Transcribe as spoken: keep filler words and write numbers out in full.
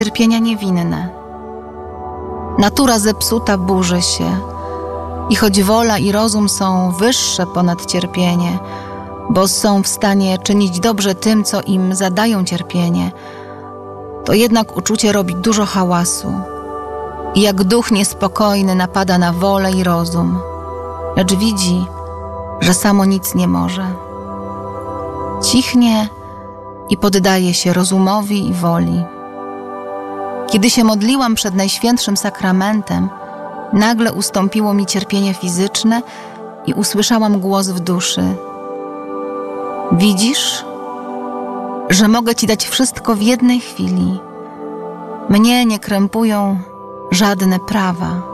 cierpienia niewinne. Natura zepsuta burzy się i choć wola i rozum są wyższe ponad cierpienie, bo są w stanie czynić dobrze tym, co im zadają cierpienie, to jednak uczucie robi dużo hałasu i jak duch niespokojny napada na wolę i rozum, lecz widzi, że samo nic nie może. Cichnie i poddaje się rozumowi i woli. Kiedy się modliłam przed Najświętszym Sakramentem, nagle ustąpiło mi cierpienie fizyczne i usłyszałam głos w duszy: widzisz, że mogę Ci dać wszystko w jednej chwili. Mnie nie krępują żadne prawa.